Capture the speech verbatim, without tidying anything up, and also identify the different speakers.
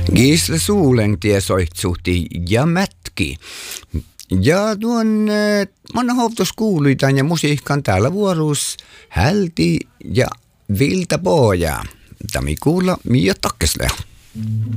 Speaker 1: Gisle Suulentie soitsuhti ja mätki. Ja tuon Manna Hovtos kuuluitan ja musiikkaan täällä vuorossa Hälti ja Vilta Poja. Tämä kuulla Mia Takkesle.